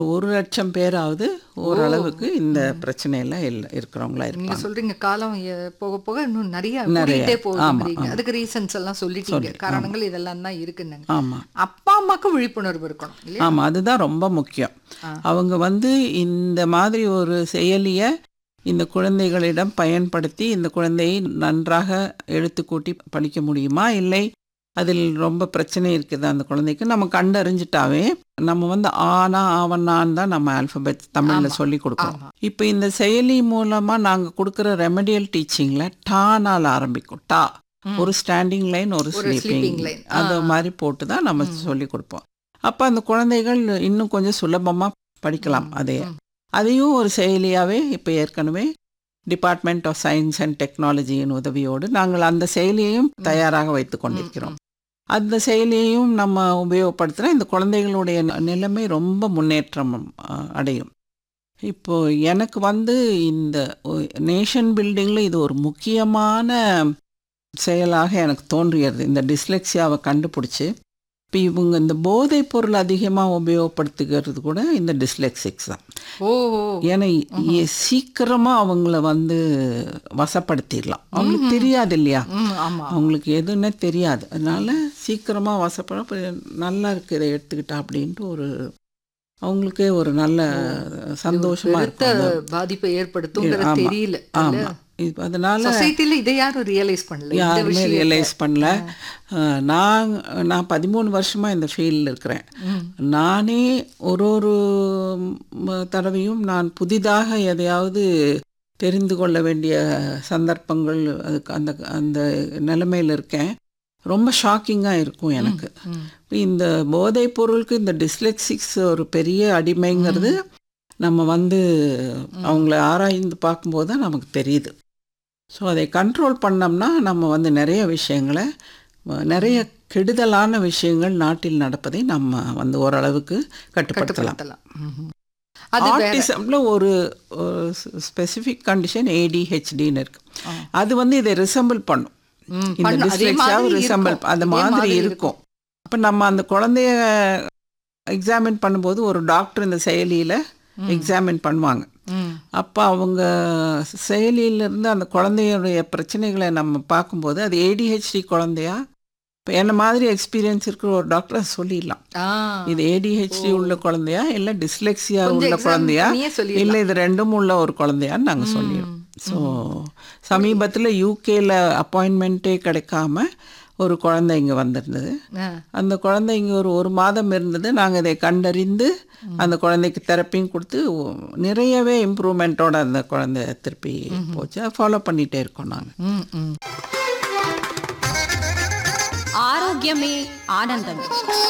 1,00,000 பேராவது ஓரளவுக்கு இந்த பிரச்சனையில இருக்கிறவங்களா நீங்க இருப்பாங்க. சொல்றீங்க காலம் போக போக இன்னும் நிறைய நிறைய. கூடிட்டே ஆமா, போகுதுங்கிறீங்க. ஆமா. அதுக்கு ரீசன்ஸ் எல்லாம் சொல்லிட்டீங்க. காரணங்கள் இதெல்லாம் தான் இருக்குன்னு. ஆமா. அப்பா அம்மாக்கு விழிப்புணர்வு இருக்கணும் இல்லையா? ஆமா. அதுதான் ரொம்ப முக்கியம். அவங்க இந்த மாதிரி ஒரு செயலிய இந்த குழந்தைகளிடம் பயன்படுத்தி இந்த குழந்தையை நன்றாக எழுத்துக்கூட்டி படிக்க முடியுமா? இல்லை அதில் ரொம்ப பிரச்சனை இருக்குது அந்த குழந்தைக்கு நம்ம கண்டறிஞ்சிட்டாவே நம்ம ஆனா ஆவண்ணான்னு தான் நம்ம ஆல்பபெட் தமிழில் சொல்லி கொடுக்கணும். இப்போ இந்த செயலி மூலமாக நாங்கள் கொடுக்குற ரெமடியல் டீச்சிங்கில் டானால் ஆரம்பிக்கும். டா ஒரு ஸ்டாண்டிங் லைன் ஒரு ஸ்லீப்பிங் லைன் அந்த மாதிரி போட்டு தான் நம்ம சொல்லி கொடுப்போம். அப்போ அந்த குழந்தைகள் இன்னும் கொஞ்சம் சுலபமாக படிக்கலாம். அதையும் ஒரு செயலியாகவே இப்போ ஏற்கனவே டிபார்ட்மெண்ட் ஆஃப் சயின்ஸ் அண்ட் டெக்னாலஜியின் உதவியோடு நாங்கள் அந்த செயலியையும் தயாராக வைத்து கொண்டிருக்கிறோம். அந்த செயலியையும் நம்ம உபயோகப்படுத்தினா இந்த குழந்தைகளுடைய நிலைமை ரொம்ப முன்னேற்றம் அடையும். இப்போது எனக்கு இந்த நேஷன் பில்டிங்கில் இது ஒரு முக்கியமான செயலாக எனக்கு தோன்றியது. இந்த டிஸ்லெக்ஸியாவை கண்டுபிடிச்சி இப்போ இவங்க இந்த போதைப் பொருள் அதிகமாக உபயோகப்படுத்துகிறது கூட இந்த டிஸ்லெக்சிக்ஸ் தான். ஏன்னா சீக்கிரமாக அவங்கள வசப்படுத்திடலாம். அவங்களுக்கு தெரியாது இல்லையா, அவங்களுக்கு எதுன்னே தெரியாது. அதனால சீக்கிரமாக வசப்பட நல்லா இருக்குது இதை எடுத்துக்கிட்டா அப்படின்ட்டு அவங்களுக்கே ஒரு நல்ல சந்தோஷமாக இருக்கும். பாதிப்பை ஏற்படுத்தும் தெரியல. ஆமாம். அதனால சொசைட்டியில் இதை யாரும் யாருமே ரியலைஸ் பண்ணல. நான் 13 வருஷமாக இந்த ஃபீல்டில் இருக்கிறேன். நானே ஒரு தடவையும் நான் புதிதாக எதையாவது தெரிந்து கொள்ள வேண்டிய சந்தர்ப்பங்கள் அதுக்கு அந்த நிலைமையில் இருக்கேன். ரொம்ப ஷாக்கிங்காக இருக்கும் எனக்கு. இந்த போதைப் பொருளுக்கு இந்த டிஸ்லெக்சிக்ஸ் ஒரு பெரிய அடிமைங்கிறது நம்ம அவங்கள ஆராய்ந்து பார்க்கும்போது தான் நமக்கு தெரியுது. ஸோ அதை கண்ட்ரோல் பண்ணோம்னா நம்ம நிறைய விஷயங்களை நிறைய கெடுதலான விஷயங்கள் நாட்டில் நடப்பதை நம்ம ஓரளவுக்கு கட்டுப்படுத்தலாம். ஆட்டிசம்ல ஒரு ஸ்பெசிஃபிக் கண்டிஷன் ADHDன்னு இருக்கு. அது இதை ரிசம்பிள் பண்ணும். இந்த டிஸ்லெக்ஸியாவை ரிசம்பிள் அந்த மாதிரி இருக்கும். அப்போ நம்ம அந்த குழந்தைய எக்ஸாமின் பண்ணும்போது ஒரு டாக்டர் இந்த செயலியில் எக்ஸாமின் பண்ணுவாங்க. அப்போ அவங்க செயலியிலிருந்து அந்த குழந்தையுடைய பிரச்சனைகளை நம்ம பார்க்கும்போது அது ADHD குழந்தையா, இப்போ என்ன மாதிரி எக்ஸ்பீரியன்ஸ் இருக்கிற ஒரு டாக்டரை சொல்லிடலாம் இது ADHD உள்ள குழந்தையா இல்லை டிஸ்லெக்ஸியா உள்ள குழந்தையா இல்லை இது ரெண்டும் உள்ள ஒரு குழந்தையான்னு நாங்கள் சொல்லிடுவோம். ஸோ சமீபத்தில் UKல அப்பாயின்மெண்ட்டே கிடைக்காம ஒரு குழந்தை இங்கே வந்திருந்தது. அந்த குழந்தை இங்கே ஒரு மாதம் இருந்தது. நாங்கள் இதை கண்டறிந்து அந்த குழந்தைக்கு தெரப்பியும் கொடுத்து நிறையவே இம்ப்ரூவ்மெண்ட்டோட அந்த குழந்தை திருப்பி போச்சு. ஃபாலோ பண்ணிகிட்டே இருக்கோம் நாங்கள். ஆரோக்கியமே ஆனந்தம்.